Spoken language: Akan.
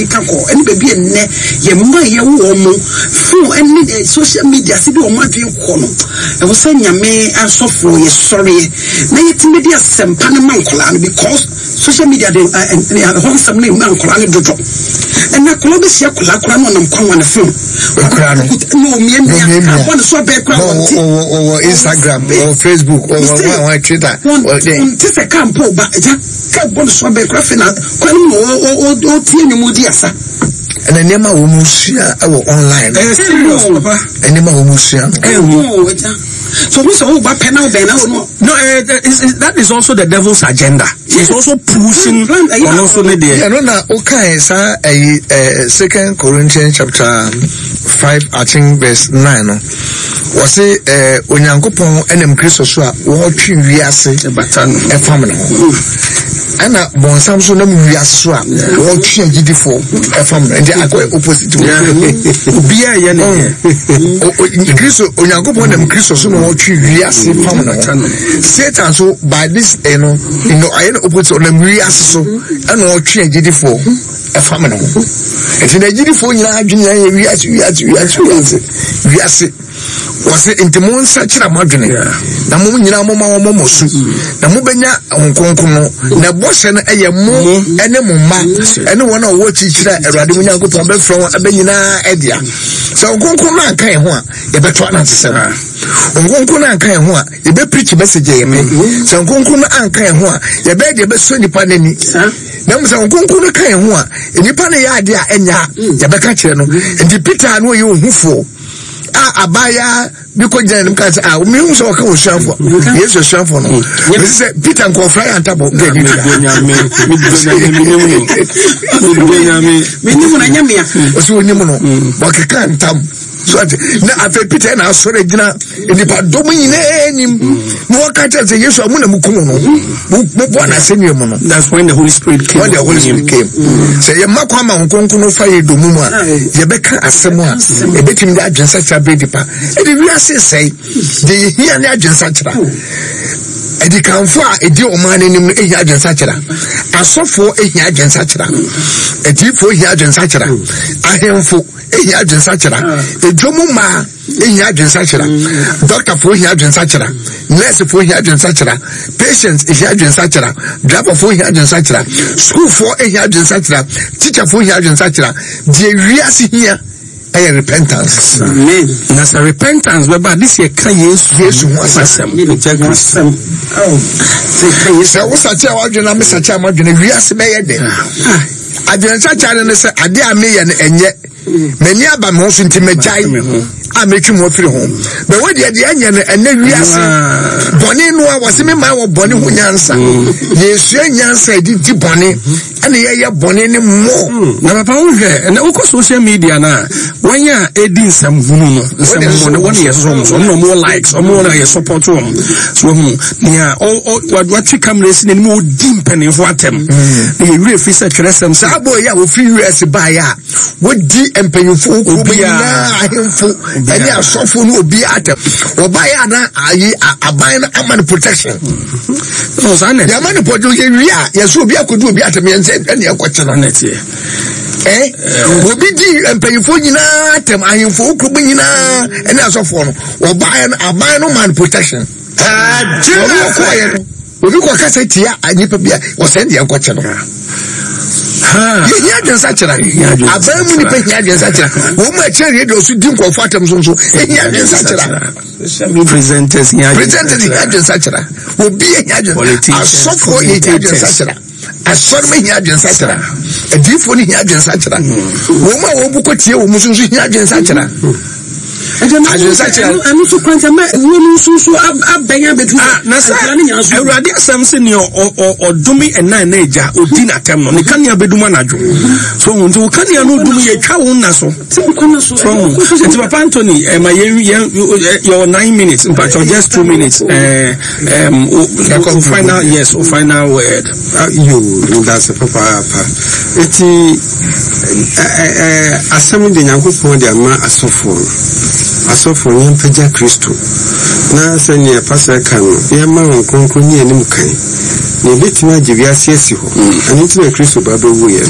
kako any baby and ne ye my woman for any social media see do my dream corner. I was saying ya may I suffer ye sorry. May it media some Panama because social media they hold some name man Koran dojo. And na Columbus yakula Koran on the phone. No me I want to swap background or Instagram or Facebook or Twitter. This a camp but can't want to swap background or Tini Mudiasa. And the name of Umusia online. Serious, Papa. And the name of Umusia. So who's all about penal then? No, that is also the devil's agenda. He's also pushing on also the day. No, okay, sir. 2 Corinthians chapter 5, I think verse 9. Was it when Yankopon and Christos watch we are say a family. And bon Samson we are swap watch GD4 a family and they are quite opposite to Christo Yankopon and Christos watch we are say family. Satan so by this I am opposite on them we are so and watch GD4 a family. And in the GD4 we are say was it into moon such a margin? The moon Yamamosu, the Mubenya on Concono, the boss and a moo and a mumma, and one of what each Radimina go to from a Benina Edia. So Concona can't want a better answer. On Concona can't want a better preach message. So Concona can't want a better Besson pandemic. Now, some Concona can't want a Nipani idea and ya, Yabacachano, and the Peter I know you who for. Abaya because then because me so ka o shamfo yes o shamfo no this is Peter and Kofra and tabo me na nyamia o so onimu no wa keka ntam so na afa Peter na asore gina enipa domo nyina enim no ka tell say Yesu amuna mukumu no mo bona semi mo no. That's when the Holy Spirit came. When the Holy Spirit came say ye makwa ma nkonko no fa ye domu mu a ye beka asemo a e betimi da adwensa cha bedipa e de wi ase say de hia na adwensa chira e de kanfo a e de o man anim no e hia adwensa chira asofo e hia adwensa chira e difo hia adwensa chira ahemfo e hia adwensa chira e dwomu ma e hia adwensa chira doctor for hia adwensa chira nurse for hia adwensa chira patient e hia adwensa chira driver for hia adwensa chira school for e hia adwensa chira teacher for hia adwensa chira de wi ase hia repentance. Amen. That's a repentance, but this year can yes, so what's a child? I miss a child. We are saying, I didn't touch and say, I dare me and yet many of them most intimate. I make you more free home. But what the onion and then we are saying, Bonnie was in my Bonnie who answer. Yes, answer did Bonnie and the Bonnie more. Now, and also social media now. When you're adding some someone 1 year songs or no more likes or more support room. So, yeah, what you come listening more deep and in what them. The real research lesson, Sabo, yeah, will feel you as a buyer. What deep and painful will be and they are so full will be at them. Or buy a buying a man protection. No, son, the man protection, yes, will be a could do be at me and say, any question on it. Will be deep and painful in them. I am for Kubina and as of one or buying a man protection. If you can't say here, I need to be or send the question. You such a very many people such a woman cherry those who didn't go for them so such a presenters such a will be a so for such a I saw me here such a different here such a woman who could see who was here such a I'm so quite woman so up bang between Radia Samson or Dumi and Nine Naja or Dina Temno, the Kanya Bedumanajo. So, Kanya no do me a cow naso. From Antony, your 9 minutes, in fact, or just 2 minutes. Final, yes, or final word. That's a papa. It's a summon the young for the man as so full. Aso for him Peja Christo. Na sanya pastor kan ya ma won konkoni anim kan. Ne betima givia siesi ho. Ani tuna Christo ba be wo ye.